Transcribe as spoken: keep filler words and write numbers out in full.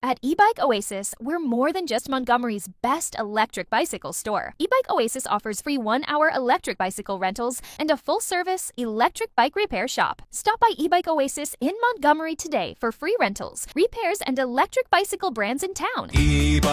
At eBike Oasis, we're more than just Montgomery's best electric bicycle store. eBike Oasis offers free one-hour electric bicycle rentals and a full-service electric bike repair shop. Stop by eBike Oasis in Montgomery today for free rentals, repairs, and electric bicycle brands in town. E